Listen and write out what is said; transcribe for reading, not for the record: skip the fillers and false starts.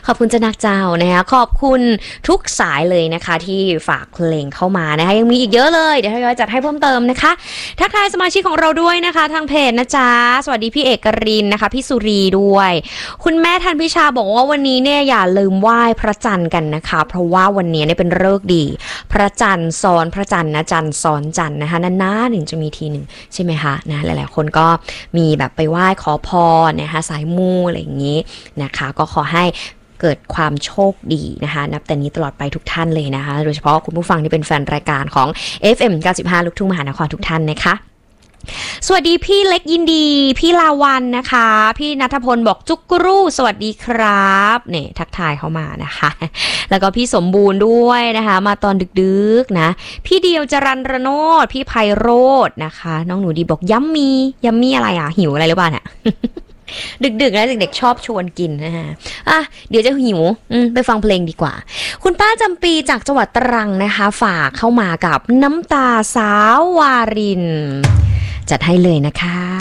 ขอบคุณเจ้านักเจ้านะคะขอบคุณทุกสายเลยนะคะที่ฝากเพลงเข้ามานะคะยังมีอีกเยอะเลยเดี๋ยวทยอยจัดให้เพิ่มเติมนะคะทักทายสมาชิกของเราด้วยนะคะทางเพจนะจ๊ะสวัสดีพี่เอกรินนะคะพี่สุรีด้วยคุณแม่ทันพิชาบอกว่าวันนี้เนี่ยอย่าลืมไหว้พระจันทร์กันนะคะเพราะว่าวันนี้เนี่ยเป็นฤกษ์ดีพระจันทร์ซ้อนพระจันทร์นะจันทร์ซ้อนจันทร์นะคะนานๆถึงจะมีทีหนึ่งใช่ไหมคะนะหลายๆคนก็มีแบบไปไหว้ขอพรนะคะสายมูอะไรอย่างนี้นะคะก็ขอให้เกิดความโชคดีนะคะนับแต่นี้ตลอดไปทุกท่านเลยนะคะโดยเฉพาะคุณผู้ฟังที่เป็นแฟนรายการของ FM 95 ลูกทุ่งมหานครทุกท่านนะคะสวัสดีพี่เล็กยินดีพี่ลาวันนะคะพี่ณัฐพลบอกจุกกรูสวัสดีครับเนี่ยทักทายเข้ามานะคะแล้วก็พี่สมบูรณ์ด้วยนะคะมาตอนดึกๆนะพี่เดียวจรัญรโนดพี่ไพโรจน์นะคะน้องหนูดีบอกยัมมี่อะไรอ่ะหิวอะไรหรือเปล่าเนี่ยดึกๆนะเด็กๆชอบชวนกินนะฮะเดี๋ยวจะหิวไปฟังเพลงดีกว่าคุณป้าจำปีจากจังหวัดตรังนะคะฝากเข้ามากับน้ำตาสาววารินจัดให้เลยนะคะ